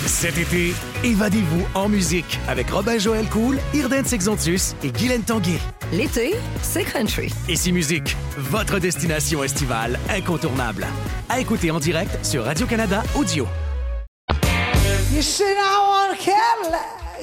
Cet été, évadez-vous en musique avec Robin-Joël Cool, Irden Sexontus et Guylaine Tanguay. L'été, c'est country. Ici Musique, votre destination estivale incontournable. À écouter en direct sur Radio-Canada Audio. You see, I want a Cadillac.